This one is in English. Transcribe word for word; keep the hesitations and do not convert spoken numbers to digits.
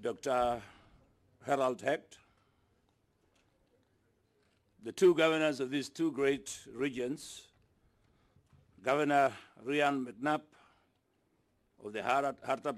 Doctor Harold Hecht, the two governors of these two great regions, Governor Ryan McNabb of the Harta